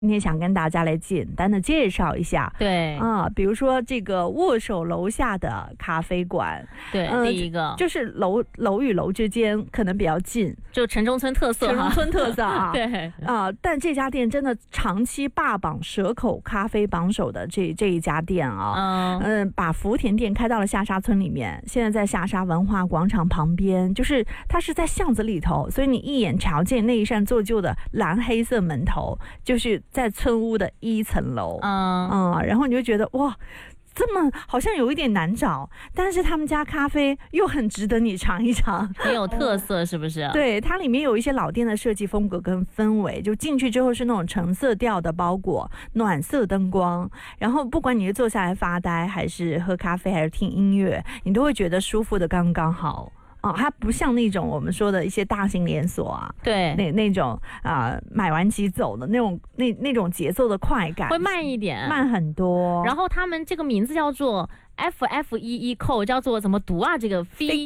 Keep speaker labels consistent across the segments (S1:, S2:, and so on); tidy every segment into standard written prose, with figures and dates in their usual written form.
S1: 今天想跟大家来简单的介绍一下，
S2: 对
S1: 啊，比如说这个握手楼下的咖啡馆，
S2: 对，第一个
S1: 就是楼与楼之间可能比较近，
S2: 就城中村特色，
S1: 城中村特色啊，
S2: 对
S1: 啊，但这家店真的长期霸榜蛇口咖啡榜首的这一家店啊，把福田店开到了下沙村里面，现在在下沙文化广场旁边，就是它是在巷子里头，所以你一眼瞧见那一扇做旧的蓝黑色门头，就是在村屋的1层楼，然后你就觉得哇，这么好像有一点难找，但是他们家咖啡又很值得你尝一尝，
S2: 很有特色，是不是？
S1: 对，它里面有一些老店的设计风格跟氛围，就进去之后是那种橙色调的包裹，暖色灯光，然后不管你是坐下来发呆，还是喝咖啡，还是听音乐，你都会觉得舒服的刚刚好。它不像那种我们说的一些大型连锁啊，
S2: 对，
S1: 那种买完即走的那种节奏的快感，
S2: 会慢一点，
S1: 慢很多。
S2: 然后他们这个名字叫做FFEE 叫做怎么读啊？这个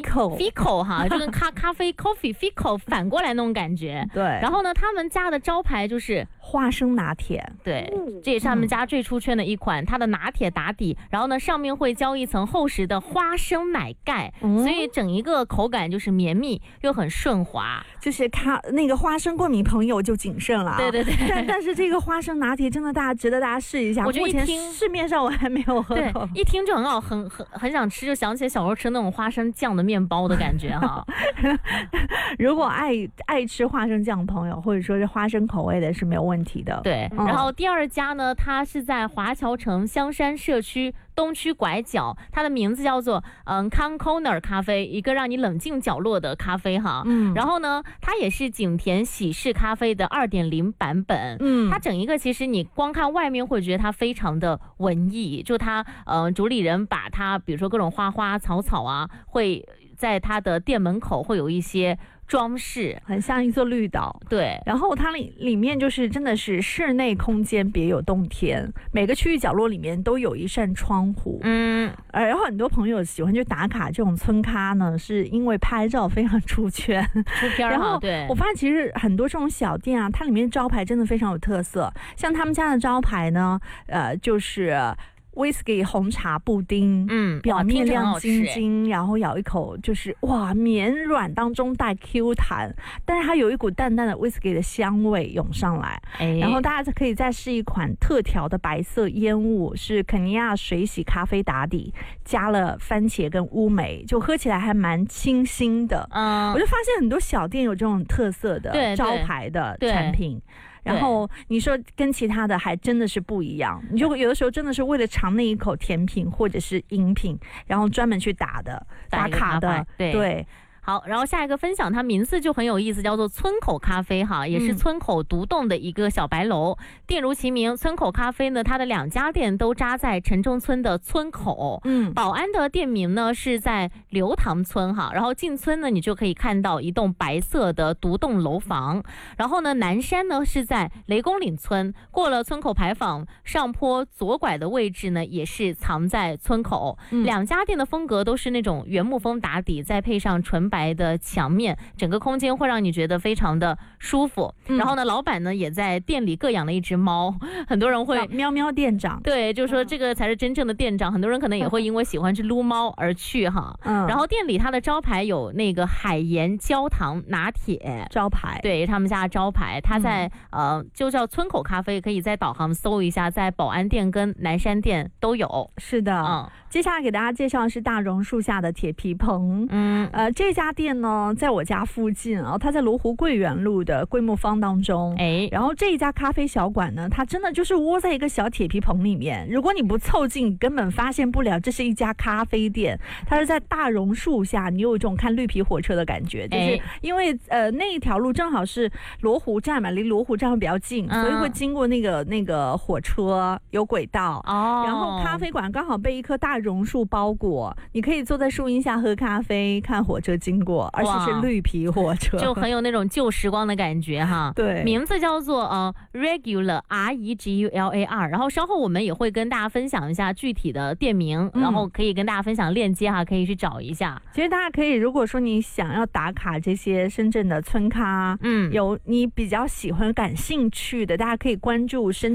S2: Fico 哈，就跟咖啡 coffee Fico 反过来那种感觉。
S1: 对。
S2: 然后呢，他们家的招牌就是
S1: 花生拿铁。
S2: 对，这也是他们家最出圈的一款。它的拿铁打底，然后呢上面会浇一层厚实的花生奶盖，所以整一个口感就是绵密又很顺滑。
S1: 就是那个花生过敏朋友就谨慎了。
S2: 对对对。
S1: 但是这个花生拿铁真的值得大家试一下。
S2: 我觉得一听
S1: 目前市面上我还没有喝过。
S2: 对，一听就很好。很想吃，就想起小时候吃那种花生酱的面包的感觉哈。
S1: 如果爱吃花生酱的朋友，或者说是花生口味的，是没有问题的。
S2: 对，然后第二家呢，它是在华侨城香山社区东区拐角，它的名字叫做Calm Corner 咖啡，一个让你冷静角落的咖啡哈。然后呢，它也是景田喜事咖啡的2.0版本。它整一个其实你光看外面会觉得它非常的文艺，就它主理人把它比如说各种花花草草啊，会在它的店门口会有一些装饰，
S1: 很像一座绿岛。
S2: 对，
S1: 然后它里面就是真的是室内空间别有洞天，每个区域角落里面都有一扇窗户。然后很多朋友喜欢去打卡这种村咖呢，是因为拍照非常出圈。
S2: 出片。然后
S1: 对，我发现其实很多这种小店啊，它里面招牌真的非常有特色，像他们家的招牌呢，就是whisky 红茶布丁，表面亮晶晶，然后咬一口就是哇绵软当中带 Q 弹，但是它有一股淡淡的 whisky 的香味涌上来。然后大家可以再试一款特调的白色烟雾，是肯尼亚水洗咖啡打底，加了番茄跟乌梅，就喝起来还蛮清新的。我就发现很多小店有这种特色的招牌的产品。然后你说跟其他的还真的是不一样，你就有的时候真的是为了尝那一口甜品或者是饮品，然后专门去打卡的。对。
S2: 好，然后下一个分享，它名字就很有意思，叫做村口咖啡哈，也是村口独栋的一个小白楼。店如其名，村口咖啡呢，它的2家店都扎在城中村的村口。保安的店名呢是在刘塘村哈，然后进村呢，你就可以看到一栋白色的独栋楼房。然后呢，南山呢是在雷公岭村，过了村口牌坊上坡左拐的位置呢，也是藏在村口。2家店的风格都是那种原木风打底，再配上纯白的墙面，整个空间会让你觉得非常的舒服。然后呢，老板呢也在店里各养了一只猫，很多人会
S1: 喵喵店长，
S2: 对，就是说这个才是真正的店长。很多人可能也会因为喜欢去撸猫而去哈。然后店里它的招牌有那个海盐焦糖拿铁
S1: 招牌，
S2: 对，他们家的招牌，它在就叫村口咖啡，可以在导航搜一下，在保安店跟南山店都有。
S1: 是的。接下来给大家介绍的是大榕树下的铁皮棚。这家店呢在我家附近啊，它在罗湖桂园路的桂木坊当中。然后这一家咖啡小馆呢，它真的就是窝在一个小铁皮棚里面，如果你不凑近根本发现不了这是一家咖啡店。它是在大榕树下，你有一种看绿皮火车的感觉，就是因为那一条路正好是罗湖站嘛，离罗湖站会比较近，所以会经过那个火车有轨道。然后咖啡馆刚好被一棵大榕树包裹，你可以坐在树荫下喝咖啡，看火车经经过，而且是绿皮火车，
S2: 就很有那种旧时光的感觉哈。
S1: 对，
S2: 名字叫做Regular REGULAR， 然后稍后我们也会跟大家分享一下具体的店名，然后可以跟大家分享链接哈，可以去找一下。
S1: 其实大家可以，如果说你想要打卡这些深圳的村咖，有你比较喜欢感兴趣的，大家可以关注深